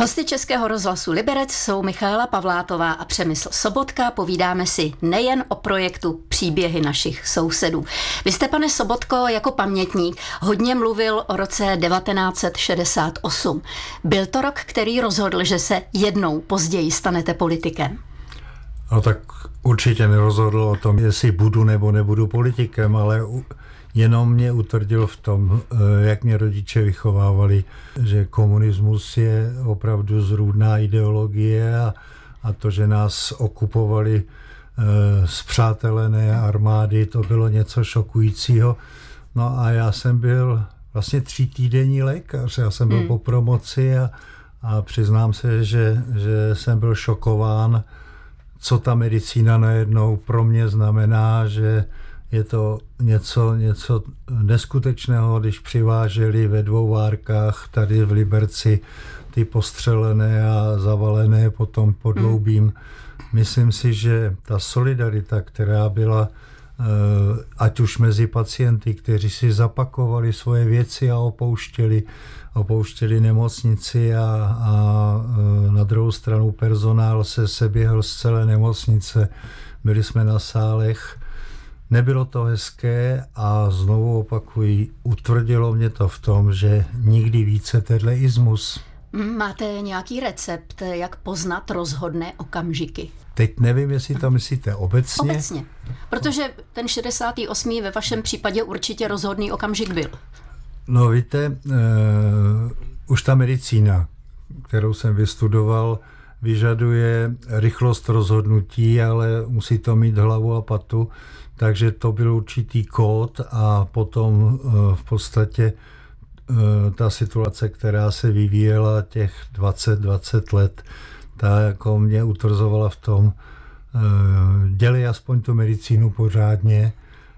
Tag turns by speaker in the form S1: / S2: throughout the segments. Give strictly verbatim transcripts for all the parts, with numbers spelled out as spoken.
S1: Hosty Českého rozhlasu Liberec jsou Michaela Pavlátová a Přemysl Sobotka. Povídáme si nejen o projektu Příběhy našich sousedů. Vy jste, pane Sobotko, jako pamětník hodně mluvil o roce devatenáct set šedesát osm. Byl to rok, který rozhodl, že se jednou později stanete politikem?
S2: No tak určitě nerozhodl o tom, jestli budu nebo nebudu politikem, ale jenom mě utvrdil v tom, jak mě rodiče vychovávali, že komunismus je opravdu zrůdná ideologie a, a to, že nás okupovali e, spřátelené armády, to bylo něco šokujícího. No a já jsem byl vlastně třítýdenní lékař, já jsem byl hmm. po promoci a, a přiznám se, že, že jsem byl šokován, co ta medicína najednou pro mě znamená, že je to něco, něco neskutečného, když přiváželi ve dvou várkách tady v Liberci ty postřelené a zavalené potom podloubím. Myslím si, že ta solidarita, která byla ať už mezi pacienty, kteří si zapakovali svoje věci a opouštěli, opouštěli nemocnici a, a na druhou stranu personál se seběhl z celé nemocnice. Byli jsme na sálech. Nebylo to hezké a znovu opakuji, utvrdilo mě to v tom, že nikdy více tenhle ismus.
S1: Máte nějaký recept, jak poznat rozhodné okamžiky?
S2: Teď nevím, jestli to myslíte obecně.
S1: Obecně, protože ten šedesátý osmý ve vašem případě určitě rozhodný okamžik byl.
S2: No víte, uh, už ta medicína, kterou jsem vystudoval, vyžaduje rychlost rozhodnutí, ale musí to mít hlavu a patu, takže to byl určitý kód a potom uh, v podstatě uh, ta situace, která se vyvíjela těch dvacet dvacet let, ta jako mě utvrzovala v tom, uh, dělej aspoň tu medicínu pořádně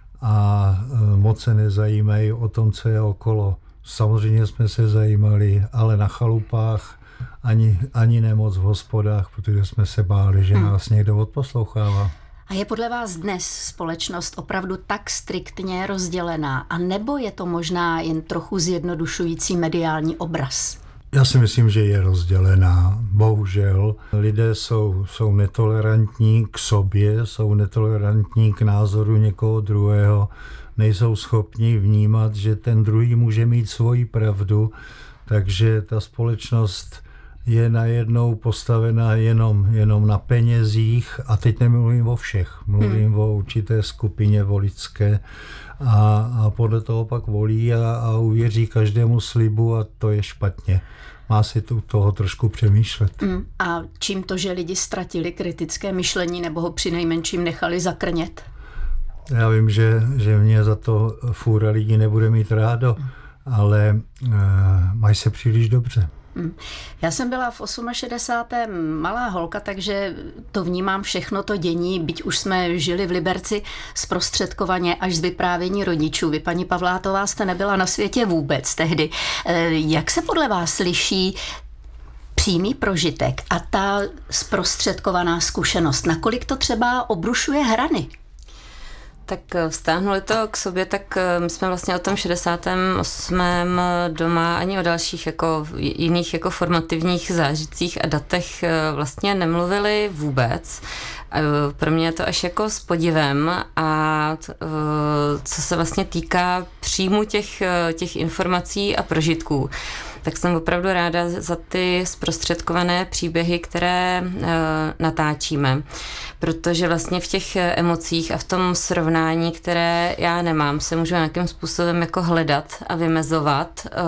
S2: a uh, moc se nezajímají o tom, co je okolo. Samozřejmě jsme se zajímali, ale na chalupách ani, ani nemoc v hospodách, protože jsme se báli, že nás někdo odposlouchává.
S1: A je podle vás dnes společnost opravdu tak striktně rozdělená, a nebo je to možná jen trochu zjednodušující mediální obraz?
S2: Já si myslím, že je rozdělená. Bohužel lidé jsou, jsou netolerantní k sobě, jsou netolerantní k názoru někoho druhého, nejsou schopni vnímat, že ten druhý může mít svoji pravdu, takže ta společnost je najednou postavená jenom, jenom na penězích a teď nemluvím o všech, mluvím hmm. o určité skupině voličské a, a podle toho pak volí a, a uvěří každému slibu a to je špatně. Má si tu toho trošku přemýšlet.
S1: Hmm. A čím to, že lidi ztratili kritické myšlení nebo ho přinejmenším nechali zakrnět?
S2: Já vím, že, že mě za to fůra lidí nebude mít rádo, hmm. ale uh, mají se příliš dobře.
S1: Já jsem byla v šedesátém osmém malá holka, takže to vnímám všechno to dění, byť už jsme žili v Liberci zprostředkovaně až z vyprávění rodičů. Vy, paní Pavlátová, jste nebyla na světě vůbec tehdy. Jak se podle vás liší přímý prožitek a ta zprostředkovaná zkušenost? Nakolik to třeba obrušuje hrany?
S3: Tak vztáhnuli to k sobě, tak my jsme vlastně o tom šedesátém osmém doma ani o dalších jako jiných jako formativních zážitcích a datech vlastně nemluvili vůbec. Pro mě je to až jako s podivem a co se vlastně týká příjmu těch, těch informací a prožitků, tak jsem opravdu ráda za ty zprostředkované příběhy, které e, natáčíme, protože vlastně v těch emocích a v tom srovnání, které já nemám, se můžu nějakým způsobem jako hledat a vymezovat e,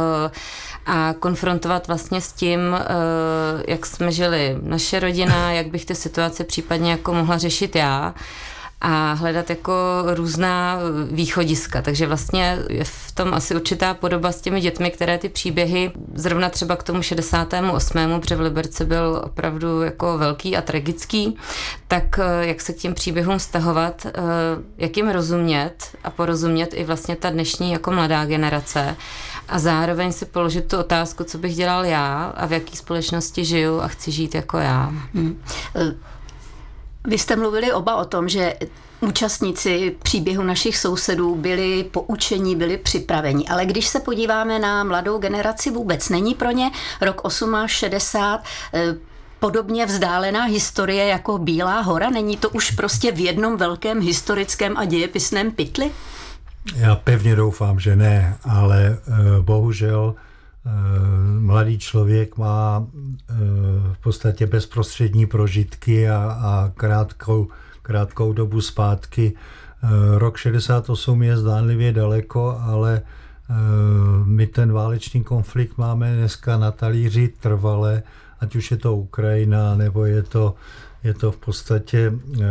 S3: a konfrontovat vlastně s tím, e, jak jsme žili naše rodina, jak bych ty situace případně jako mohla řešit já, a hledat jako různá východiska. Takže vlastně je v tom asi určitá podoba s těmi dětmi, které ty příběhy, zrovna třeba k tomu šedesátému osmému, protože v Liberci byl opravdu jako velký a tragický, tak jak se k těm příběhům vztahovat, jak jim rozumět a porozumět i vlastně ta dnešní jako mladá generace a zároveň si položit tu otázku, co bych dělal já a v jaký společnosti žiju a chci žít jako já. Hmm.
S1: Vy jste mluvili oba o tom, že Účastníci příběhu našich sousedů byli poučení, byli připraveni, ale když se podíváme na mladou generaci, vůbec není pro ně rok šedesát osm podobně vzdálená historie jako Bílá hora? Není to už prostě v jednom velkém historickém a dějepisném pytli?
S2: Já pevně doufám, že ne, ale bohužel mladý člověk má v podstatě bezprostřední prožitky a, a krátkou, krátkou dobu zpátky. Rok šedesát osm je zdánlivě daleko, ale my ten válečný konflikt máme dneska na talíři trvale, ať už je to Ukrajina, nebo je to, je to v podstatě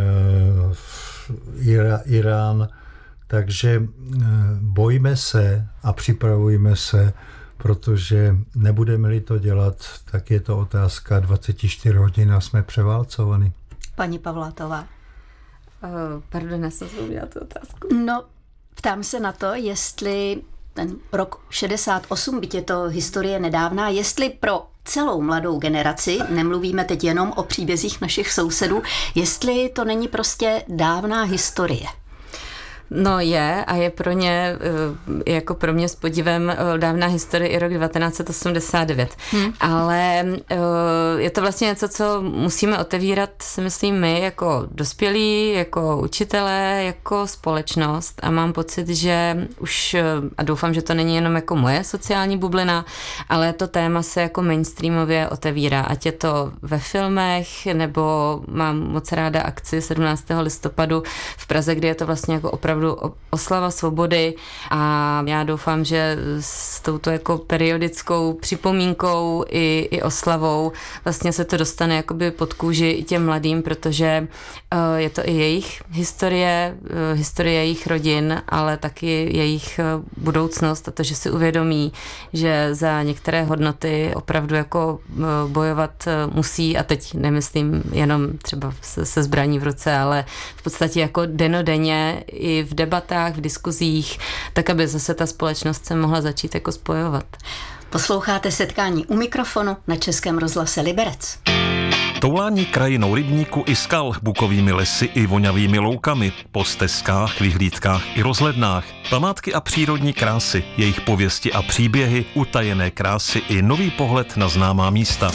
S2: Irán. Takže bojíme se a připravujme se, protože nebudeme-li to dělat, tak je to otázka dvacet čtyři hodin a jsme převálcovaní.
S1: Paní Pavlátová.
S3: Uh, pardon, já jsem zvolila tu otázku.
S1: No, ptám se na to, jestli ten rok šedesát osm, byť je to historie nedávná, jestli pro celou mladou generaci, nemluvíme teď jenom o příbězích našich sousedů, jestli to není prostě dávná historie.
S3: No je a je pro ně, jako pro mě s podívem dávná historie i rok devatenáct set osmdesát devět. Hmm. Ale je to vlastně něco, co musíme otevírat, si myslím my, jako dospělí, jako učitelé, jako společnost a mám pocit, že už, a doufám, že to není jenom jako moje sociální bublina, ale to téma se jako mainstreamově otevírá, ať je to ve filmech, nebo mám moc ráda akci sedmnáctého listopadu v Praze, kde je to vlastně jako opravdu oslava svobody a já doufám, že s touto jako periodickou připomínkou i, i oslavou vlastně se to dostane jakoby pod kůži i těm mladým, protože uh, je to i jejich historie, uh, historie jejich rodin, ale taky jejich uh, budoucnost a to, že si uvědomí, že za některé hodnoty opravdu jako uh, bojovat uh, musí a teď nemyslím jenom třeba se, se zbraní v ruce, ale v podstatě jako denodenně i v debatách, v diskuzích, tak aby zase ta společnost se mohla začít jako spojovat.
S1: Posloucháte Setkání u mikrofonu na Českém rozhlase Liberec.
S4: Toulání krajinou rybníku i skal, bukovými lesy i vonavými loukami, po stezkách, vyhlídkách i rozhlednách, památky a přírodní krásy, jejich pověsti a příběhy, utajené krásy i nový pohled na známá místa.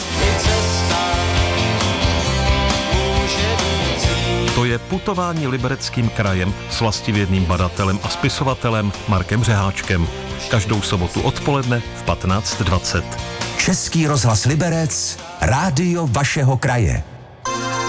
S4: To je putování Libereckým krajem s vlastivědným badatelem a spisovatelem Markem Řeháčkem. Každou sobotu odpoledne v patnáct dvacet.
S5: Český rozhlas Liberec, rádio vašeho kraje.